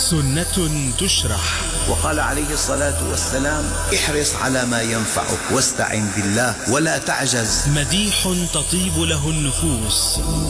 سنة تشرح. وقال عليه الصلاة والسلام: احرص على ما ينفعك واستعن بالله ولا تعجز. مديح تطيب له النفوس.